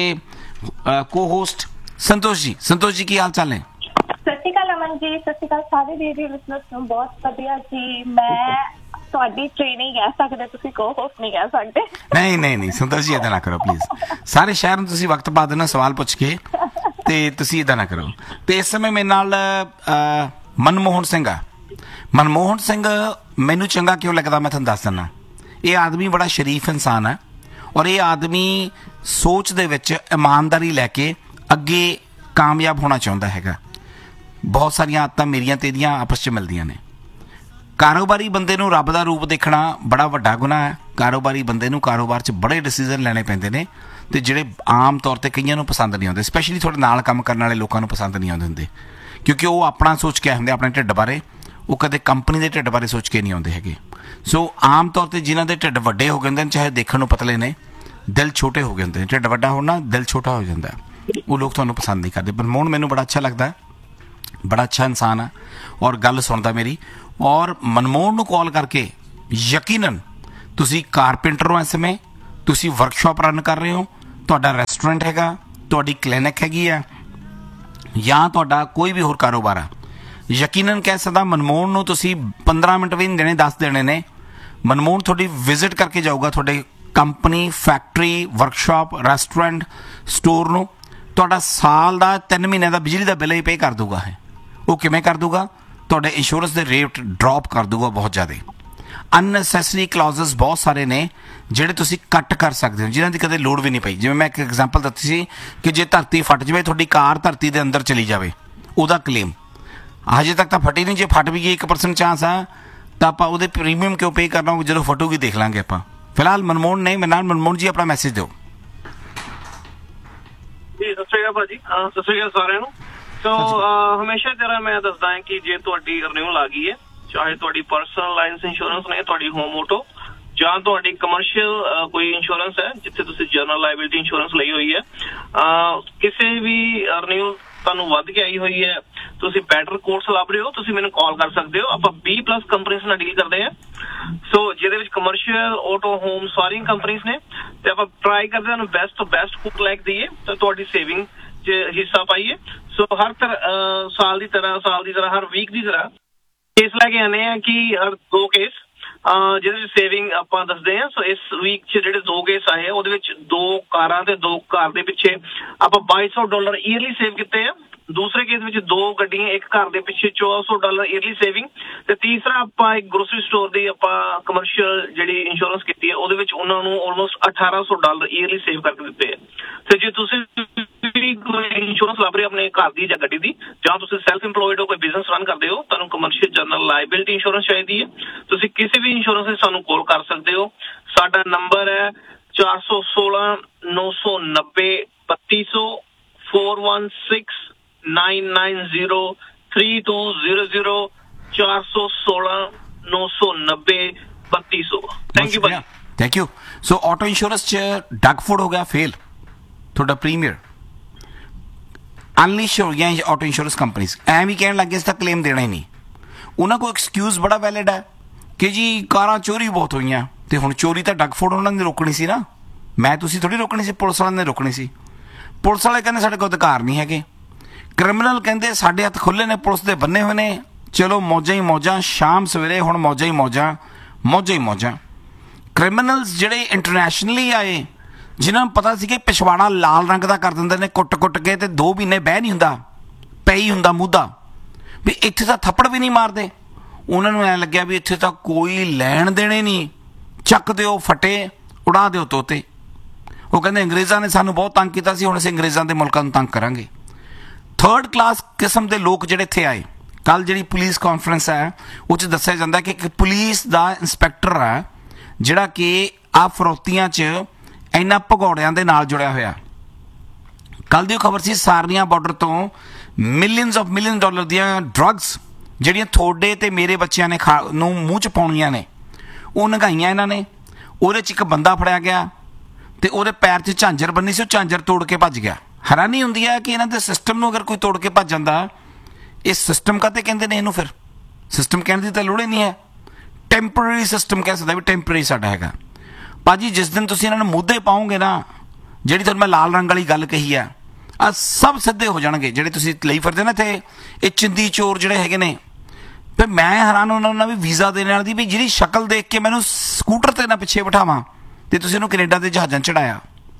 ਕੋ ਹੋਸਟ ਸੰਤੋਸ਼ ਜੀ। ਸੰਤੋਸ਼ ਜੀ, ਕੀ ਹਾਲ ਚਾਲ ਨੇ? ਸਤਿ ਸ਼੍ਰੀ ਅਕਾਲ ਅਮਨ ਜੀ, ਸਤਿ ਸ਼੍ਰੀ ਅਕਾਲ ਸਾਰੇ ਰੇਡੀਓ ਲਿਸਨਰਸ ਨੂੰ। ਬਹੁਤ ਵਧੀਆ ਜੀ। ਮੈਂ ਤੁਹਾਡੀ ਟ੍ਰੇਨਿੰਗ ਕਹਿ ਸਕਦੇ, ਤੁਸੀਂ ਕੋ ਹੋਸਟ ਨਹੀਂ ਕਹਿ ਸਕਦੇ। ਨਹੀਂ ਨਹੀਂ ਨਹੀਂ ਸੰਤੋਸ਼ ਜੀ, ਇੱਦਾਂ ਨਾ ਕਰੋ ਪਲੀਜ਼। ਸਾਰੇ ਸ਼ਹਿਰ ਨੂੰ ਤੁਸੀਂ ਵਕਤ ਪਾ ਦੇਣਾ ਸਵਾਲ ਪੁੱਛ ਕੇ, ਅਤੇ ਤੁਸੀਂ ਇੱਦਾਂ ਨਾ ਕਰੋ। ਅਤੇ ਇਸ ਸਮੇਂ ਮੇਰੇ ਨਾਲ ਮਨਮੋਹਨ ਸਿੰਘ ਆ। ਮਨਮੋਹਨ ਸਿੰਘ ਮੈਨੂੰ ਚੰਗਾ ਕਿਉਂ ਲੱਗਦਾ ਮੈਂ ਤੁਹਾਨੂੰ ਦੱਸ ਦਿੰਦਾ। ਇਹ ਆਦਮੀ ਬੜਾ ਸ਼ਰੀਫ ਇਨਸਾਨ ਹੈ, ਔਰ ਇਹ ਆਦਮੀ ਸੋਚ ਦੇ ਵਿੱਚ ਇਮਾਨਦਾਰੀ ਲੈ ਕੇ ਅੱਗੇ ਕਾਮਯਾਬ ਹੋਣਾ ਚਾਹੁੰਦਾ ਹੈਗਾ। ਬਹੁਤ ਸਾਰੀਆਂ ਆਦਤਾਂ ਮੇਰੀਆਂ ਤੇਰੀਆਂ ਆਪਸ 'ਚ ਮਿਲਦੀਆਂ ਨੇ। ਕਾਰੋਬਾਰੀ ਬੰਦੇ ਨੂੰ ਰੱਬ ਦਾ ਰੂਪ ਦੇਖਣਾ ਬੜਾ ਵੱਡਾ ਗੁਨਾਹ ਹੈ। ਕਾਰੋਬਾਰੀ ਬੰਦੇ ਨੂੰ ਕਾਰੋਬਾਰ 'ਚ ਬੜੇ ਡਿਸੀਜ਼ਨ ਲੈਣੇ ਪੈਂਦੇ ਨੇ ਅਤੇ ਜਿਹੜੇ ਆਮ ਤੌਰ 'ਤੇ ਕਈਆਂ ਨੂੰ ਪਸੰਦ ਨਹੀਂ ਆਉਂਦੇ, ਸਪੈਸ਼ਲੀ ਤੁਹਾਡੇ ਨਾਲ ਕੰਮ ਕਰਨ ਵਾਲੇ ਲੋਕਾਂ ਨੂੰ ਪਸੰਦ ਨਹੀਂ ਆਉਂਦੇ ਹੁੰਦੇ, ਕਿਉਂਕਿ ਉਹ ਆਪਣਾ ਸੋਚ ਕੇ ਆਏ ਹੁੰਦੇ ਆਪਣੇ ਢਿੱਡ ਬਾਰੇ, ਉਹ ਕਦੇ ਕੰਪਨੀ ਦੇ ਢਿੱਡ ਬਾਰੇ ਸੋਚ ਕੇ ਨਹੀਂ ਆਉਂਦੇ ਹੈਗੇ। ਸੋ ਆਮ ਤੌਰ 'ਤੇ ਜਿਨ੍ਹਾਂ ਦੇ ਢਿੱਡ ਵੱਡੇ ਹੋ ਗਏ ਹੁੰਦੇ ਨੇ, ਚਾਹੇ ਦੇਖਣ ਨੂੰ ਪਤਲੇ ਨੇ, ਦਿਲ ਛੋਟੇ ਹੋ ਗਏ ਹੁੰਦੇ ਨੇ। ਢਿੱਡ ਵੱਡਾ ਹੋਣਾ, ਦਿਲ ਛੋਟਾ ਹੋ ਜਾਂਦਾ, ਉਹ ਲੋਕ ਤੁਹਾਨੂੰ ਪਸੰਦ ਨਹੀਂ ਕਰਦੇ। ਮਨਮੋਹਨ ਮੈਨੂੰ ਬੜਾ ਅੱਛਾ ਲੱਗਦਾ, ਬੜਾ ਅੱਛਾ ਇਨਸਾਨ ਹੈ ਔਰ ਗੱਲ ਸੁਣਦਾ ਮੇਰੀ। ਔਰ ਮਨਮੋਹਨ ਨੂੰ ਕਾਲ ਕਰਕੇ ਯਕੀਨਨ ਤੁਸੀਂ ਕਾਰਪੈਂਟਰ ਹੋ, ਇਸ ਸਮੇਂ ਤੁਸੀਂ ਵਰਕਸ਼ਾਪ ਰਨ ਕਰ ਰਹੇ ਹੋ, ਤੁਹਾਡਾ ਰੈਸਟੋਰੈਂਟ ਹੈਗਾ, ਤੁਹਾਡੀ ਕਲੀਨਿਕ ਹੈਗੀ ਆ, ਜਾਂ ਤੁਹਾਡਾ ਕੋਈ ਵੀ ਹੋਰ ਕਾਰੋਬਾਰ ਆ, ਯਕੀਨਨ ਕਹਿ ਸਕਦਾ ਮਨਮੋਹਨ ਨੂੰ ਤੁਸੀਂ ਪੰਦਰਾਂ ਮਿੰਟ ਵੀ ਨਹੀਂ ਦੇਣੇ, ਦਸ ਦੇਣੇ ਨੇ। ਮਨਮੋਹਨ ਤੁਹਾਡੀ ਵਿਜ਼ਿਟ ਕਰਕੇ ਜਾਊਗਾ ਤੁਹਾਡੇ company, factory, workshop, restaurant, store ਨੂੰ। ਤੁਹਾਡਾ ਸਾਲ ਦਾ ਤਿੰਨ ਮਹੀਨਿਆਂ ਦਾ ਬਿਜਲੀ ਦਾ ਬਿੱਲ ਹੀ ਪੇ ਕਰ ਦੂਗਾ ਹੈ। ਉਹ ਕਿਵੇਂ ਕਰ ਦੂਗਾ? ਤੁਹਾਡੇ ਇੰਸ਼ੋਰੈਂਸ ਦੇ ਰੇਟ ਡਰੋਪ ਕਰ ਦੂਗਾ ਬਹੁਤ ਜ਼ਿਆਦਾ। ਅਨਨੈਸੈਸਰੀ ਕਲਾਜ਼ਸ ਬਹੁਤ ਸਾਰੇ ਨੇ ਜਿਹੜੇ ਤੁਸੀਂ ਕੱਟ ਕਰ ਸਕਦੇ ਹੋ, ਜਿਨ੍ਹਾਂ ਦੀ ਕਦੇ ਲੋੜ ਵੀ ਨਹੀਂ ਪਈ। ਜਿਵੇਂ ਮੈਂ ਇੱਕ ਐਗਜ਼ਾਮਪਲ ਦਿੱਤੀ ਸੀ ਕਿ ਜੇ ਧਰਤੀ ਫਟ ਜਾਵੇ, ਤੁਹਾਡੀ ਕਾਰ ਧਰਤੀ ਦੇ ਅੰਦਰ ਚਲੀ ਜਾਵੇ, ਉਹਦਾ ਕਲੇਮ ਹਜੇ ਤੱਕ ਤਾਂ ਫਟੀ ਨਹੀਂ। ਜੇ ਫਟ ਵੀ ਗਈ ਇੱਕ ਪਰਸੈਂਟ ਚਾਂਸ ਆ, ਤਾਂ ਆਪਾਂ ਉਹਦੇ ਪ੍ਰੀਮੀਅਮ ਕਿਉਂ ਪੇ ਕਰਨਾ, ਉਹ ਜਦੋਂ ਫਟੂਗੀ ਦੇਖ ਲਾਂਗੇ ਆਪਾਂ। ਫਿਲਹਾਲ ਮਨਮੋਹਨ ਨੇ ਮੇਰੇ ਨਾਲ। ਮਨਮੋਹਨ ਜੀ ਆਪਣਾ ਮੈਸੇਜ ਦਿਓ ਜੀ। ਸਤਿ ਸ਼੍ਰੀ ਅਕਾਲ ਭਾਜੀ, ਸਤਿ ਸ਼੍ਰੀ ਅਕਾਲ ਸਾਰਿਆਂ ਨੂੰ। ਸੋ ਹਮੇਸ਼ਾ ਤਰ੍ਹਾਂ ਮੈਂ ਦੱਸਦਾ ਹਾਂ ਕਿ ਜੇ ਤੁਹਾਡੀ ਰਿਨਿਊਅਲ ਆ ਗਈ ਹੈ, ਚਾਹੇ ਤੁਹਾਡੀ ਪਰਸਨਲ ਲਾਈਨਸ ਇੰਸ਼ੋਰੈਂਸ ਨੇ, ਤੁਹਾਡੀ ਹੋਮ ਆਟੋ, ਜਾਂ ਤੁਹਾਡੀ ਕਮਰਸ਼ੀਅਲ ਕੋਈ ਇੰਸ਼ੋਰੈਂਸ ਹੈ ਜਿੱਥੇ ਤੁਸੀਂ ਜਨਰਲ ਲਾਇਬਿਲਿਟੀ ਇੰਸ਼ੋਰੈਂਸ ਲਈ ਹੋਈ ਹੈ, ਕਿਸੇ ਵੀ ਰਿਨਿਊਅਲ ਤੁਹਾਨੂੰ ਵੱਧ ਕੇ ਆਈ ਹੋਈ ਹੈ, ਤੁਸੀਂ ਬੈਟਰ ਕੋਰਸ ਲੱਭ ਰਹੇ ਹੋ, ਤੁਸੀਂ ਮੈਨੂੰ ਕਾਲ ਕਰ ਸਕਦੇ ਹੋ। ਆਪਾਂ ਵੀਹ ਪਲੱਸ ਕੰਪਨੀਆਂ ਨਾਲ ਡੀਲ ਕਰਦੇ ਹਾਂ, ਸੋ ਜਿਹਦੇ ਵਿੱਚ ਕਮਰਸ਼ੀਅਲ, ਆਟੋ, ਹੋਮ ਸਾਰੀਆਂ ਕੰਪਨੀਆਂ ਨੇ, ਤੇ ਆਪਾਂ ਟਰਾਈ ਕਰਦੇ ਹਾਂ ਬੈਸਟ ਤੋਂ ਬੈਸਟ ਕੁੱਕ ਲੈ ਕੇ ਦਈਏ ਤੇ ਤੁਹਾਡੀ ਸੇਵਿੰਗ 'ਚ ਹਿੱਸਾ ਪਾਈਏ। ਸੋ ਹਰ ਤਰ੍ਹਾਂ ਸਾਲ ਦੀ ਤਰ੍ਹਾਂ ਸਾਲ ਦੀ ਤਰ੍ਹਾਂ ਹਰ ਵੀਕ ਦੀ ਤਰ੍ਹਾਂ ਕੇਸ ਲੈ ਕੇ ਆਉਂਦੇ ਆ ਕਿ ਹਰ ਦੋ ਕੇਸ ਜਿਹਦੇ ਵਿੱਚ ਸੇਵਿੰਗ ਆਪਾਂ ਦੱਸਦੇ ਹਾਂ। ਸੋ ਇਸ ਵੀਕ 'ਚ ਜਿਹੜੇ ਦੋ ਕੇਸ ਆਏ ਆ, ਉਹਦੇ ਵਿੱਚ ਦੋ ਕਾਰਾਂ ਤੇ ਦੋ ਕਾਰ ਦੇ ਪਿੱਛੇ ਆਪਾਂ ਬਾਈ ਸੌ ਡਾਲਰ ਈਅਰਲੀ ਸੇਵ ਕੀਤੇ ਆ। ਦੂਸਰੇ ਕੇਸ ਵਿੱਚ ਦੋ ਗੱਡੀਆਂ, ਇੱਕ ਘਰ ਦੇ ਪਿੱਛੇ ਚੌਦਾਂ ਸੌ ਡਾਲਰ ਈਅਰਲੀ ਸੇਵਿੰਗ। ਤੇ ਤੀਸਰਾ ਆਪਾਂ ਇੱਕ ਗਰੋਸਰੀ ਸਟੋਰ ਦੀ ਆਪਾਂ ਕਮਰਸ਼ੀਅਲ ਜਿਹੜੀ ਇੰਸ਼ੋਰੈਂਸ ਕੀਤੀ ਹੈ, ਉਹਦੇ ਵਿੱਚ ਉਹਨਾਂ ਨੂੰ ਆਲਮੋਸਟ ਅਠਾਰਾਂ ਸੌ ਡਾਲਰ ਈਅਰਲੀ ਸੇਵ ਕਰਕੇ ਦਿੱਤੇ ਆ। ਤੇ ਜੇ ਤੁਸੀਂ ਇੰਸ਼ੋਰੈਂਸ ਲੱਭ ਰਹੇ ਆਪਣੇ ਘਰ ਦੀ ਜਾਂ ਗੱਡੀ ਦੀ, ਜਾਂ ਤੁਸੀਂ ਸੈਲਫ ਇੰਪਲੋਇਡ ਹੋ, ਕੋਈ ਬਿਜ਼ਨਸ ਰਨ ਕਰਦੇ ਹੋ, ਤੁਹਾਨੂੰ ਕਮਰਸ਼ੀਅਲ ਜਨਰਲ ਲਾਇਬਿਲਿਟੀ ਇੰਸ਼ੋਰੈਂਸ ਚਾਹੀਦੀ ਹੈ, ਤੁਸੀਂ ਕਿਸੇ ਵੀ ਇੰਸ਼ੋਰੈਂਸ ਲਈ ਸਾਨੂੰ ਕਾਲ ਕਰ ਸਕਦੇ ਹੋ। ਸਾਡਾ ਨੰਬਰ ਹੈ ਚਾਰ ਸੌ ਸੋਲਾਂ ਨੌ ਸੌ ਨੱਬੇ ਬੱਤੀ ਸੌ four one six ਨਾइन nine zero three to zero zero चार सौ सोलह नौ सौ नब्बे बत्तीस सौ। थैंक यू भाई, thank you. So auto insurance च डगफुड हो गया फेल, थोड़ा प्रीमियर अनलिश हो गया ऑटो इंश्योरेंस कंपनीज ਐਂ ਵੀ ਕਹਿਣ ਲੱਗੇ ਇਸ ਦਾ ਕਲੇਮ ਦੇਣਾ ਹੀ ਨਹੀਂ। ਉਹਨਾਂ ਕੋਲ ਐਕਸਕਿਊਜ਼ ਬੜਾ ਵੈਲਿਡ ਹੈ ਕਿ ਜੀ ਕਾਰਾਂ ਚੋਰੀ ਬਹੁਤ ਹੋਈਆਂ, ਤੇ ਹੁਣ ਚੋਰੀ ਤਾਂ ਡਗਫੁਡ ਉਹਨਾਂ ਨੇ ਰੋਕਣੀ ਸੀ ਨਾ, ਮੈਂ ਤੁਸੀਂ ਥੋੜੀ ਰੋਕਣੀ ਸੀ, ਪੁਲਿਸ ਵਾਲਿਆਂ ਨੇ ਰੋਕਣੀ ਸੀ। ਪੁਲਿਸ ਵਾਲੇ ਕਹਿੰਦੇ ਸਾਡੇ ਕੋਲ ਅਧਿਕਾਰ ਨਹੀਂ ਹੈਗੇ, ਕ੍ਰਿਮੀਨਲ ਕਹਿੰਦੇ ਸਾਡੇ ਹੱਥ ਖੁੱਲ੍ਹੇ ਨੇ, ਪੁਲਿਸ ਦੇ ਬੰਨੇ ਹੋਏ ਨੇ, ਚਲੋ ਮੌਜਾਂ ਹੀ ਮੌਜਾਂ, ਸ਼ਾਮ ਸਵੇਰੇ ਹੁਣ ਮੌਜਾਂ ਹੀ ਮੌਜਾਂ, ਮੌਜਾਂ ਹੀ ਮੌਜਾਂ। ਕ੍ਰਿਮੀਨਲਸ ਜਿਹੜੇ ਇੰਟਰਨੈਸ਼ਨਲੀ ਆਏ, ਜਿਨ੍ਹਾਂ ਨੂੰ ਪਤਾ ਸੀ ਕਿ ਪਿਛਵਾੜਾ ਲਾਲ ਰੰਗ ਦਾ ਕਰ ਦਿੰਦੇ ਨੇ ਕੁੱਟ ਕੁੱਟ ਕੇ, ਤੇ ਦੋ ਮਹੀਨੇ ਬਹਿ ਨਹੀਂ ਹੁੰਦਾ, ਪਈ ਹੁੰਦਾ ਮੂਧਾ, ਵੀ ਇੱਥੇ ਤਾਂ ਥੱਪੜ ਵੀ ਨਹੀਂ ਮਾਰਦੇ। ਉਹਨਾਂ ਨੂੰ ਐਂ ਲੱਗਿਆ ਵੀ ਇੱਥੇ ਤਾਂ ਕੋਈ ਲੈਣ ਦੇਣੇ ਨਹੀਂ, ਚੱਕ ਦਿਓ ਫਟੇ, ਉਡਾ ਦਿਓ ਤੋਤੇ। ਉਹ ਕਹਿੰਦੇ ਅੰਗਰੇਜ਼ਾਂ ਨੇ ਸਾਨੂੰ ਬਹੁਤ ਤੰਗ ਕੀਤਾ ਸੀ, ਹੁਣ ਅਸੀਂ ਅੰਗਰੇਜ਼ਾਂ ਦੇ ਮੁਲਕਾਂ ਨੂੰ ਤੰਗ ਕਰਾਂਗੇ। ਥਰਡ ਕਲਾਸ ਕਿਸਮ ਦੇ ਲੋਕ ਜਿਹੜੇ ਇੱਥੇ ਆਏ। ਕੱਲ੍ਹ ਜਿਹੜੀ ਪੁਲਿਸ ਕਾਨਫਰੰਸ ਹੈ ਉਹ 'ਚ ਦੱਸਿਆ ਜਾਂਦਾ ਕਿ ਇੱਕ ਪੁਲਿਸ ਦਾ ਇੰਸਪੈਕਟਰ ਹੈ ਜਿਹੜਾ ਕਿ ਆ ਫਰੋਤੀਆਂ 'ਚ ਇਹਨਾਂ ਭਗੌੜਿਆਂ ਦੇ ਨਾਲ ਜੁੜਿਆ ਹੋਇਆ। ਕੱਲ੍ਹ ਦੀ ਉਹ ਖਬਰ ਸੀ, ਸਾਰਨੀਆ ਬਾਰਡਰ ਤੋਂ ਮਿਲੀਅਨਸ ਆਫ ਮਿਲੀਅਨ ਡਾਲਰ ਦੀਆਂ ਡਰੱਗਸ ਜਿਹੜੀਆਂ ਤੁਹਾਡੇ ਅਤੇ ਮੇਰੇ ਬੱਚਿਆਂ ਨੇ ਖਾ ਨੂੰ ਮੂੰਹ 'ਚ ਪਾਉਣੀਆਂ ਨੇ, ਉਹ ਨੰਗਾਈਆਂ ਇਹਨਾਂ ਨੇ। ਉਹਦੇ 'ਚ ਇੱਕ ਬੰਦਾ ਫੜਿਆ ਗਿਆ ਅਤੇ ਉਹਦੇ ਪੈਰ 'ਚ ਝਾਂਜਰ ਬੰਨੀ ਸੀ, ਉਹ ਝਾਂਜਰ ਤੋੜ ਕੇ ਭੱਜ ਗਿਆ। ਹੈਰਾਨੀ ਹੁੰਦੀ ਹੈ ਕਿ ਇਹਨਾਂ ਦੇ ਸਿਸਟਮ ਨੂੰ ਅਗਰ ਕੋਈ ਤੋੜ ਕੇ ਭੱਜ ਜਾਂਦਾ, ਇਹ ਸਿਸਟਮ ਕਾਹਤੇ ਕਹਿੰਦੇ ਨੇ ਇਹਨੂੰ? ਫਿਰ ਸਿਸਟਮ ਕਹਿਣ ਦੀ ਤਾਂ ਲੋੜ ਹੀ ਨਹੀਂ ਹੈ, ਟੈਂਪਰੇਰੀ ਸਿਸਟਮ ਕਹਿ ਸਕਦਾ ਵੀ ਟੈਂਪਰੇਰੀ ਸਾਡਾ ਹੈਗਾ। ਭਾਜੀ ਜਿਸ ਦਿਨ ਤੁਸੀਂ ਇਹਨਾਂ ਨੂੰ ਮੁੱਦੇ ਪਾਓਗੇ ਨਾ, ਜਿਹੜੀ ਤੁਹਾਨੂੰ ਮੈਂ ਲਾਲ ਰੰਗ ਵਾਲੀ ਗੱਲ ਕਹੀ ਆ, ਆ ਸਭ ਸਿੱਧੇ ਹੋ ਜਾਣਗੇ ਜਿਹੜੇ ਤੁਸੀਂ ਲਈ ਫਿਰਦੇ ਨਾ ਇੱਥੇ, ਇਹ ਚਿੰਦੀ ਚੋਰ ਜਿਹੜੇ ਹੈਗੇ ਨੇ। ਫਿਰ ਮੈਂ ਹੈਰਾਨ ਉਹਨਾਂ ਨਾਲ ਵੀ ਵੀਜ਼ਾ ਦੇਣ ਵਾਲੀ ਦੀ ਵੀ ਜਿਹੜੀ ਸ਼ਕਲ ਦੇਖ ਕੇ ਮੈਨੂੰ ਸਕੂਟਰ 'ਤੇ ਨਾ ਪਿੱਛੇ ਬਿਠਾਵਾਂ, ਅਤੇ ਤੁਸੀਂ ਉਹਨੂੰ ਕੈਨੇਡਾ ਦੇ ਜਹਾਜ਼ਾਂ ਚੜਾਇਆ।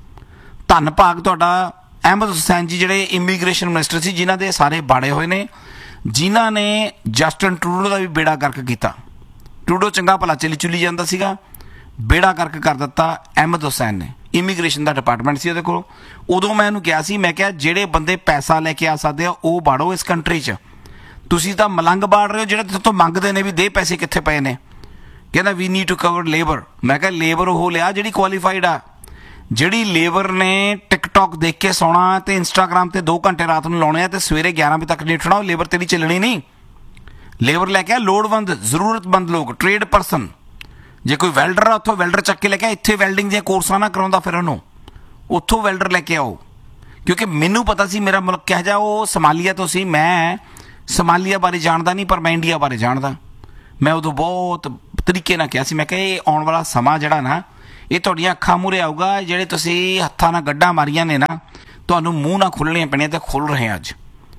ਧੰਨ ਭਾਗ ਤੁਹਾਡਾ ਅਹਿਮਦ ਹੁਸੈਨ ਜੀ, ਜਿਹੜੇ ਇਮੀਗ੍ਰੇਸ਼ਨ ਮਿਨਿਸਟਰ ਸੀ, ਜਿਨ੍ਹਾਂ ਦੇ ਸਾਰੇ ਬਾੜੇ ਹੋਏ ਨੇ, ਜਿਨ੍ਹਾਂ ਨੇ ਜਸਟਨ ਟਰੂਡੋ ਦਾ ਵੀ ਬੇੜਾ ਗਰਕ ਕੀਤਾ। ਟਰੂਡੋ ਚੰਗਾ ਭਲਾ ਚਲੀ ਚੁੱਲੀ ਜਾਂਦਾ ਸੀਗਾ, ਬੇੜਾ ਗਰਕ ਕਰ ਦਿੱਤਾ ਅਹਿਮਦ ਹੁਸੈਨ ਨੇ। ਇਮੀਗ੍ਰੇਸ਼ਨ ਦਾ ਡਿਪਾਰਟਮੈਂਟ ਸੀ ਉਹਦੇ ਕੋਲ। ਉਦੋਂ ਮੈਂ ਉਹਨੂੰ ਕਿਹਾ ਸੀ, ਮੈਂ ਕਿਹਾ ਜਿਹੜੇ ਬੰਦੇ ਪੈਸਾ ਲੈ ਕੇ ਆ ਸਕਦੇ ਆ ਉਹ ਬਾੜੋ ਇਸ ਕੰਟਰੀ 'ਚ, ਤੁਸੀਂ ਤਾਂ ਮਲੰਗ ਬਾੜ ਰਹੇ ਹੋ ਜਿਹੜੇ ਤੁਹਾਤੋਂ ਮੰਗਦੇ ਨੇ ਵੀ ਦੇ ਪੈਸੇ ਕਿੱਥੇ ਪਏ ਨੇ। ਕਹਿੰਦਾ ਵੀ ਨੀਡ ਟੂ ਕਵਰ ਲੇਬਰ। ਮੈਂ ਕਿਹਾ ਲੇਬਰ ਉਹ ਲਿਆ ਜਿਹੜੀ ਕੁਆਲੀਫਾਈਡ ਆ, ਜਿਹੜੀ ਲੇਬਰ ਨੇ ਟਿਕਟੌਕ ਦੇਖ ਕੇ ਸੌਣਾ ਤੇ ਇੰਸਟਾਗ੍ਰਾਮ ਤੇ ਦੋ ਘੰਟੇ ਰਾਤ ਨੂੰ ਲਾਉਣੇ ਆ ਤੇ ਸਵੇਰੇ ਗਿਆਰਾਂ ਵਜੇ ਤੱਕ ਨਹੀਂ ਉੱਠਣਾ, ਉਹ ਲੇਬਰ ਤੇਰੀ ਚੱਲਣੀ ਨਹੀਂ। ਲੇਬਰ ਲੈ ਕੇ ਆ ਲੋੜਵੰਦ ਜ਼ਰੂਰਤਮੰਦ ਲੋਕ, ਟ੍ਰੇਡ ਪਰਸਨ। ਜੇ ਕੋਈ ਵੈਲਡਰ ਆ ਉੱਥੋਂ ਵੈਲਡਰ ਚੱਕ ਕੇ ਲੈ ਕੇ ਆ, ਇੱਥੇ ਵੈਲਡਿੰਗ ਦੀਆਂ ਕੋਰਸਾਂ ਨਾ ਕਰਾਉਂਦਾ ਫਿਰ ਉਹਨੂੰ, ਉੱਥੋਂ ਵੈਲਡਰ ਲੈ ਕੇ ਆਓ। ਕਿਉਂਕਿ ਮੈਨੂੰ ਪਤਾ ਸੀ ਮੇਰਾ ਮੁਲਕ ਕਿਹੋ ਜਿਹਾ, ਉਹ ਸਮਾਲੀਆ ਤੋਂ ਸੀ। ਮੈਂ ਸਮਾਲੀਆ ਬਾਰੇ ਜਾਣਦਾ ਨਹੀਂ ਪਰ ਮੈਂ ਇੰਡੀਆ ਬਾਰੇ ਜਾਣਦਾ। ਮੈਂ ਉਦੋਂ ਬਹੁਤ ਤਰੀਕੇ ਨਾਲ ਕਿਹਾ ਸੀ, ਮੈਂ ਕਿਹਾ ਇਹ ਆਉਣ ਵਾਲਾ ਸਮਾਂ ਜਿਹੜਾ ਨਾ ਇਹ ਤੁਹਾਡੀਆਂ ਅੱਖਾਂ ਮੂਹਰੇ ਆਊਗਾ। ਜਿਹੜੇ ਤੁਸੀਂ ਹੱਥਾਂ ਨਾਲ ਗੱਡਾਂ ਮਾਰੀਆਂ ਨੇ ਨਾ, ਤੁਹਾਨੂੰ ਮੂੰਹ ਨਾਲ ਖੁੱਲਣੀਆਂ ਪੈਣੀਆਂ ਤੇ ਖੁੱਲ ਰਹੇ ਅੱਜ।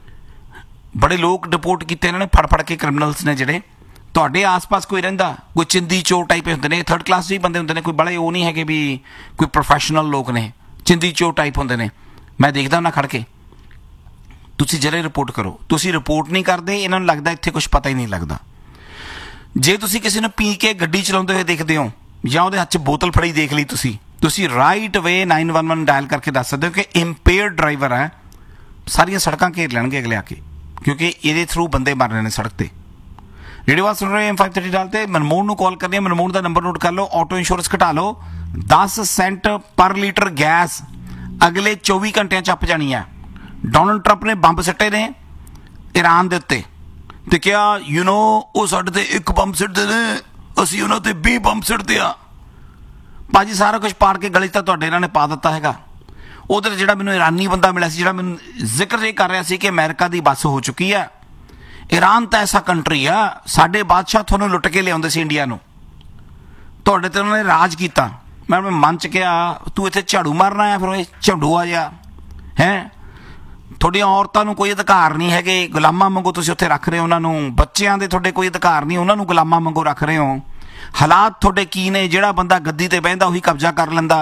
ਬੜੇ ਲੋਕ ਡਿਪੋਰਟ ਕੀਤੇ ਇਹਨਾਂ ਨੇ ਫੜ ਫੜ ਕੇ, ਕ੍ਰਿਮੀਨਲਸ ਨੇ ਜਿਹੜੇ। ਤੁਹਾਡੇ ਆਸ-ਪਾਸ ਕੋਈ ਰਹਿੰਦਾ, ਕੋਈ ਚਿੰਦੀ ਚੋਰ ਟਾਈਪ ਹੁੰਦੇ ਨੇ, ਥਰਡ ਕਲਾਸ ਵੀ ਬੰਦੇ ਹੁੰਦੇ ਨੇ, ਕੋਈ ਬੜੇ ਉਹ ਨਹੀਂ ਹੈਗੇ ਵੀ ਕੋਈ ਪ੍ਰੋਫੈਸ਼ਨਲ ਲੋਕ ਨੇ, ਚਿੰਦੀ ਚੋਰ ਟਾਈਪ ਹੁੰਦੇ ਨੇ। ਮੈਂ ਦੇਖਦਾ ਉਹਨਾਂ ਖੜ ਕੇ। ਤੁਸੀਂ ਜਰੇ ਰਿਪੋਰਟ ਕਰੋ। ਤੁਸੀਂ ਰਿਪੋਰਟ ਨਹੀਂ ਕਰਦੇ, ਇਹਨਾਂ ਨੂੰ ਲੱਗਦਾ ਇੱਥੇ ਕੁਝ ਪਤਾ ਹੀ ਨਹੀਂ ਲੱਗਦਾ। ਜੇ ਤੁਸੀਂ ਕਿਸੇ ਨੂੰ ਪੀ ਕੇ ਗੱਡੀ ਚਲਾਉਂਦੇ ਹੋਏ ਦੇਖਦੇ ਹੋ ਜਾਂ ਉਹਦੇ ਹੱਥ 'ਚ ਬੋਤਲ ਫੜੀ ਦੇਖ ਲਈ ਤੁਸੀਂ ਤੁਸੀਂ ਰਾਈਟ ਵੇ ਨਾਈਨ ਵਨ ਵਨ ਡਾਇਲ ਕਰਕੇ ਦੱਸ ਸਕਦੇ ਹੋ ਕਿ ਇੰਪੇਅਰਡ ਡਰਾਈਵਰ ਹੈ। ਸਾਰੀਆਂ ਸੜਕਾਂ ਘੇਰ ਲੈਣਗੇ ਅਗਲੇ ਆ ਕੇ, ਕਿਉਂਕਿ ਇਹਦੇ ਥਰੂ ਬੰਦੇ ਮਰ ਰਹੇ ਨੇ ਸੜਕ ਤੇ। ਜਿਹੜੇ ਬਾਤ ਸੁਣ ਰਹੇ ਐਮ ਫਾਈਵ ਥਰਟੀ ਡਾਲ ਤੇ ਮਨਮੋਹਨ ਨੂੰ ਕਾਲ ਕਰਨੀ ਹੈ। ਮਨਮੋਹਨ ਦਾ ਨੰਬਰ ਨੋਟ ਕਰ ਲਓ। ਆਟੋ ਇੰਸ਼ੋਰੈਂਸ ਘਟਾ ਲਓ, ਦਸ ਸੈਂਟ ਪਰ ਲੀਟਰ ਗੈਸ ਅਗਲੇ ਚੌਵੀ ਘੰਟਿਆਂ 'ਚ ਅੱਪ ਜਾਣੀ ਹੈ। ਡੋਨਲਡ ਟਰੰਪ ਨੇ ਬੰਬ ਸਿੱਟੇ ਨੇ ਈਰਾਨ ਦੇ ਉੱਤੇ ਤੇ ਕਿਹਾ ਯੂ ਨੋ ਉਹ ਸਾਡੇ ਤੇ ਇੱਕ ਬੰਬ ਸਿੱਟਦੇ ਨੇ, ਅਸੀਂ ਉਹਨਾਂ ਤੇ ਵੀਹ ਬੰਬ ਸਿੱਟਦੇ ਆ। ਭਾਜੀ ਸਾਰਾ ਕੁਝ ਪਾੜ ਕੇ ਗਲੀ ਤਾਂ ਤੁਹਾਡੇ ਇਹਨਾਂ ਨੇ ਪਾ ਦਿੱਤਾ ਹੈਗਾ। ਉਧਰ ਜਿਹੜਾ ਮੈਨੂੰ ਈਰਾਨੀ ਬੰਦਾ ਮਿਲਿਆ ਸੀ, ਜਿਹੜਾ ਮੈਨੂੰ ਜ਼ਿਕਰ ਇਹ ਕਰ ਰਿਹਾ ਸੀ ਕਿ ਅਮਰੀਕਾ ਦੀ ਬੱਸ ਹੋ ਚੁੱਕੀ ਆ। ਈਰਾਨ ਤਾਂ ਐਸਾ ਕੰਟਰੀ ਆ, ਸਾਡੇ ਬਾਦਸ਼ਾਹ ਤੁਹਾਨੂੰ ਲੁੱਟ ਕੇ ਲਿਆਉਂਦੇ ਸੀ ਇੰਡੀਆ ਨੂੰ, ਤੁਹਾਡੇ ਤੇ ਉਹਨਾਂ ਨੇ ਰਾਜ ਕੀਤਾ। ਮੈਂ ਆਪਣੇ ਮਨ 'ਚ ਕਿਹਾ ਤੂੰ ਇੱਥੇ ਝਾੜੂ ਮਾਰਨਾ ਆ, ਫਿਰ ਉਹ ਝੰਡੂਆ ਜਿਹਾ ਹੈ। ਤੁਹਾਡੀਆਂ ਔਰਤਾਂ ਨੂੰ ਕੋਈ ਅਧਿਕਾਰ ਨਹੀਂ ਹੈਗੇ, ਗੁਲਾਮਾਂ ਵਾਂਗੂ ਤੁਸੀਂ ਉੱਥੇ ਰੱਖ ਰਹੇ ਹੋ ਉਹਨਾਂ ਨੂੰ। ਬੱਚਿਆਂ ਦੇ ਤੁਹਾਡੇ ਕੋਈ ਅਧਿਕਾਰ ਨਹੀਂ, ਉਹਨਾਂ ਨੂੰ ਗੁਲਾਮਾਂ ਵਾਂਗੂ ਰੱਖ ਰਹੇ ਹੋ। ਹਾਲਾਤ ਤੁਹਾਡੇ ਕੀ ਨੇ? ਜਿਹੜਾ ਬੰਦਾ ਗੱਦੀ ਤੇ ਬਹਿੰਦਾ ਉਹੀ ਕਬਜ਼ਾ ਕਰ ਲੈਂਦਾ।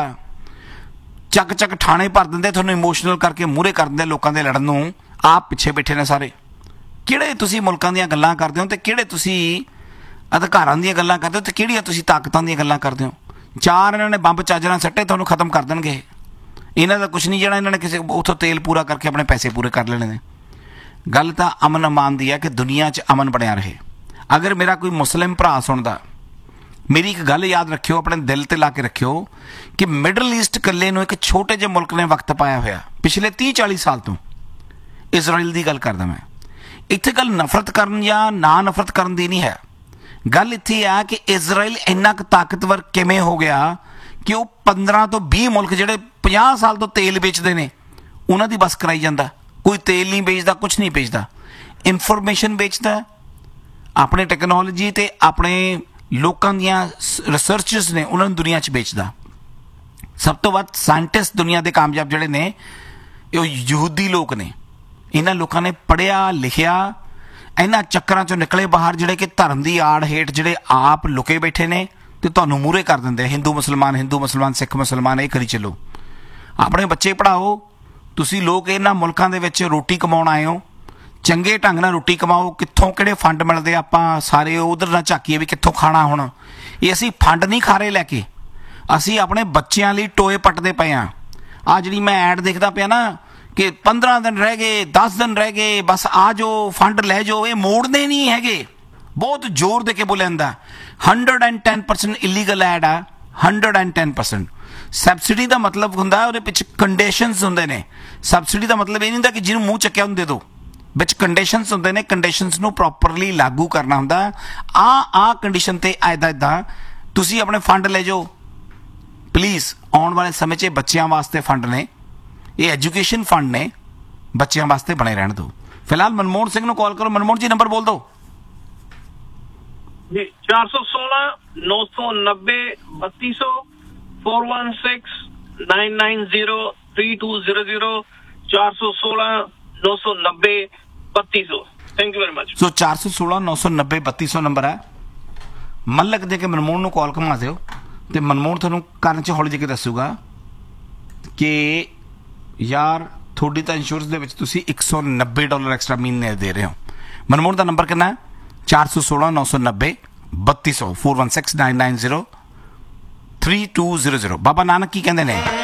ਚੱਕ ਚੱਕ ਠਾਣੇ ਭਰ ਦਿੰਦੇ, ਤੁਹਾਨੂੰ ਇਮੋਸ਼ਨਲ ਕਰਕੇ ਮੂਹਰੇ ਕਰ ਦਿੰਦੇ ਲੋਕਾਂ ਦੇ ਲੜਨ ਨੂੰ। ਆਪ ਪਿੱਛੇ ਬੈਠੇ ਨੇ ਸਾਰੇ। ਕਿਹੜੇ ਤੁਸੀਂ ਮੁਲਕਾਂ ਦੀਆਂ ਗੱਲਾਂ ਕਰਦੇ ਹੋ ਤੇ ਕਿਹੜੇ ਤੁਸੀਂ ਅਧਿਕਾਰਾਂ ਦੀਆਂ ਗੱਲਾਂ ਕਰਦੇ ਹੋ ਤੇ ਕਿਹੜੀਆਂ ਤੁਸੀਂ ਤਾਕਤਾਂ ਦੀਆਂ ਗੱਲਾਂ ਕਰਦੇ ਹੋ? ਚਾਰ ਇਹਨਾਂ ਨੇ ਬੰਬ ਚਾਜਰਾਂ ਸੱਟੇ, ਤੁਹਾਨੂੰ ਖਤਮ ਕਰ ਦੇਣਗੇ। ਇਹਨਾਂ ਦਾ ਕੁਛ ਨਹੀਂ, ਜਿਹੜਾ ਇਹਨਾਂ ਨੇ ਕਿਸੇ ਉੱਥੋਂ ਤੇਲ ਪੂਰਾ ਕਰਕੇ ਆਪਣੇ ਪੈਸੇ ਪੂਰੇ ਕਰ ਲੈਣੇ ਨੇ। ਗੱਲ ਤਾਂ ਅਮਨ ਅਮਾਨ ਦੀ ਹੈ ਕਿ ਦੁਨੀਆ 'ਚ ਅਮਨ ਬਣਿਆ ਰਹੇ। ਅਗਰ ਮੇਰਾ ਕੋਈ ਮੁਸਲਿਮ ਭਰਾ ਸੁਣਦਾ, ਮੇਰੀ ਇੱਕ ਗੱਲ ਯਾਦ ਰੱਖਿਓ, ਆਪਣੇ ਦਿਲ ਤੇ ਲਾ ਕੇ ਰੱਖਿਓ ਕਿ ਮਿਡਲ ਈਸਟ ਇਕੱਲੇ ਨੂੰ ਇੱਕ ਛੋਟੇ ਜਿਹੇ ਮੁਲਕ ਨੇ ਵਕਤ ਪਾਇਆ ਹੋਇਆ ਪਿਛਲੇ ਤੀਹ ਚਾਲੀ ਸਾਲ ਤੋਂ। ਇਜ਼ਰਾਈਲ ਦੀ ਗੱਲ ਕਰਦਾ ਮੈਂ। ਇੱਥੇ ਗੱਲ ਨਫ਼ਰਤ ਕਰਨ ਜਾਂ ਨਾ ਨਫ਼ਰਤ ਕਰਨ ਦੀ ਨਹੀਂ ਹੈ। ਗੱਲ ਇੱਥੇ ਆ ਕਿ ਇਜ਼ਰਾਈਲ ਇੰਨਾ ਕੁ ਤਾਕਤਵਰ ਕਿਵੇਂ ਹੋ ਗਿਆ ਕਿ ਉਹ ਪੰਦਰਾਂ ਤੋਂ ਵੀਹ ਮੁਲਕ ਜਿਹੜੇ ਪੰਜਾਹ ਸਾਲ ਤੋਂ ਤੇਲ ਵੇਚਦੇ ਨੇ ਉਹਨਾਂ ਦੀ ਬਸ ਕਰਾਈ ਜਾਂਦਾ। ਕੋਈ ਤੇਲ ਨਹੀਂ ਵੇਚਦਾ, ਕੁਛ ਨਹੀਂ ਵੇਚਦਾ, ਇਨਫੋਰਮੇਸ਼ਨ ਵੇਚਦਾ, ਆਪਣੇ ਟੈਕਨੋਲੋਜੀ ਤੇ ਆਪਣੇ ਲੋਕਾਂ ਦੀਆਂ ਰਿਸਰਚਰਸ ਨੇ ਉਹਨਾਂ ਨੂੰ ਦੁਨੀਆ 'ਚ ਵੇਚਦਾ। ਸਭ ਤੋਂ ਵੱਧ ਸਾਇੰਟਿਸਟ ਦੁਨੀਆ ਦੇ ਕਾਮਯਾਬ ਜਿਹੜੇ ਨੇ ਉਹ ਯਹੂਦੀ ਲੋਕ ਨੇ। ਇਹਨਾਂ ਲੋਕਾਂ ਨੇ ਪੜ੍ਹਿਆ ਲਿਖਿਆ, ਇਹਨਾਂ ਚੱਕਰਾਂ 'ਚੋਂ ਨਿਕਲੇ ਬਾਹਰ, ਜਿਹੜੇ ਕਿ ਧਰਮ ਦੀ ਆੜ ਹੇਠ ਜਿਹੜੇ ਆਪ ਲੁਕੇ ਬੈਠੇ ਨੇ ਤੇ ਤੁਹਾਨੂੰ ਮੂਹਰੇ ਕਰ ਦਿੰਦੇ। ਹਿੰਦੂ ਮੁਸਲਮਾਨ, ਹਿੰਦੂ ਮੁਸਲਮਾਨ, ਸਿੱਖ ਮੁਸਲਮਾਨ, ਇਹ ਕਰੀ ਚੱਲੋ। ਆਪਣੇ ਬੱਚੇ ਪੜ੍ਹਾਓ। ਤੁਸੀਂ ਲੋਕ ਇਹਨਾਂ ਮੁਲਕਾਂ ਦੇ ਵਿੱਚ ਰੋਟੀ ਕਮਾਉਣ ਆਏ ਹੋ, ਚੰਗੇ ਢੰਗ ਨਾਲ ਰੋਟੀ ਕਮਾਓ। ਕਿੱਥੋਂ ਕਿਹੜੇ ਫੰਡ ਮਿਲਦੇ ਆਪਾਂ ਸਾਰੇ ਉਧਰ ਨਾ ਝਾਕੀਏ ਵੀ ਕਿੱਥੋਂ ਖਾਣਾ। ਹੁਣ ਇਹ ਅਸੀਂ ਫੰਡ ਨਹੀਂ ਖਾ ਰਹੇ ਲੈ ਕੇ, ਅਸੀਂ ਆਪਣੇ ਬੱਚਿਆਂ ਲਈ ਟੋਏ ਪੱਟਦੇ ਪਏ ਹਾਂ। ਆਹ ਜਿਹੜੀ ਮੈਂ ਐਡ ਦੇਖਦਾ ਪਿਆ ਨਾ ਕਿ ਪੰਦਰਾਂ ਦਿਨ ਰਹਿ ਗਏ, ਦਸ ਦਿਨ ਰਹਿ ਗਏ, ਬਸ ਆ ਜਾਓ ਫੰਡ ਲੈ ਜਾਓ, ਇਹ ਮੋੜਦੇ ਨਹੀਂ ਹੈਗੇ। ਬਹੁਤ ਜ਼ੋਰ ਦੇ ਕੇ ਬੋਲਿਆ ਜਾਂਦਾ। Hundred and ten percent illegal add ਆ। Hundred and ten percent subsidy ਦਾ ਮਤਲਬ ਹੁੰਦਾ ਉਹਦੇ ਪਿੱਛੇ ਕੰਡੀਸ਼ਨਸ ਹੁੰਦੇ ਨੇ। ਸਬਸਿਡੀ ਦਾ ਮਤਲਬ ਇਹ ਨਹੀਂ ਹੁੰਦਾ ਕਿ ਜਿਹਨੂੰ ਮੂੰਹ ਚੱਕਿਆ ਉਹਨੂੰ ਦੇ ਦਿਓ, ਵਿੱਚ ਕੰਡੀਸ਼ਨਸ ਹੁੰਦੇ ਨੇ। ਕੰਡੀਸ਼ਨਸ ਨੂੰ ਪ੍ਰੋਪਰਲੀ ਲਾਗੂ ਕਰਨਾ ਹੁੰਦਾ। ਆ ਆ ਕੰਡੀਸ਼ਨ ਤੇ ਐਦਾਂ ਐਦਾਂ ਤੁਸੀਂ ਆਪਣੇ ਫੰਡ ਲੈ ਜਾਓ ਪਲੀਜ਼। ਆਉਣ ਵਾਲੇ ਸਮੇਂ 'ਚ ਬੱਚਿਆਂ ਵਾਸਤੇ ਫੰਡ ਨੇ, ਇਹ ਐਜੂਕੇਸ਼ਨ ਫੰਡ ਨੇ, ਬੱਚਿਆਂ ਵਾਸਤੇ ਬਣੇ ਰਹਿਣ ਦਿਓ। ਫਿਲਹਾਲ ਮਨਮੋਹਨ ਸਿੰਘ ਨੂੰ ਕਾਲ ਕਰੋ। ਮਨਮੋਹਨ ਜੀ ਨੰਬਰ ਬੋਲ ਦਿਓ जी। चार सौ सोलह नौ सौ नब्बे बत्तीस सौ four one six nine nine zero three to zero zero चार सौ सोलह नौ सौ नब्बे बत्तीस सौ। Thank you very much. सो चार सौ सोलह नौ सौ नब्बे बत्तीस सौ नंबर है। ਮਲਕ ਦੇ ਕੇ ਮਨਮੋਹਨ ਨੂੰ ਕਾਲ ਘੁਮਾ ਦਿਓ ਤੇ ਮਨਮੋਹਨ ਤੁਹਾਨੂੰ ਕੰਨ 'ਚ ਹੌਲੀ ਜਿਹੀ ਦੱਸੂਗਾ ਕਿ ਯਾਰ ਤੁਹਾਡੀ ਤਾਂ ਇੰਸ਼ੋਰੈਂਸ ਦੇ ਵਿੱਚ ਤੁਸੀਂ ਇੱਕ ਸੌ ਨੱਬੇ ਡਾਲਰ ਐਕਸਟਰਾ ਮਹੀਨੇ ਦੇ ਰਹੇ ਹੋ। ਮਨਮੋਹਨ ਦਾ ਨੰਬਰ ਕਿੰਨਾ ਹੈ? ਚਾਰ ਸੌ ਸੋਲਾਂ ਨੌ ਸੌ ਨੱਬੇ ਬੱਤੀ ਸੌ, four one six nine nine zero three two zero zero. Baba Nanak ਕੀ ਕਹਿੰਦੇ ਨੇ?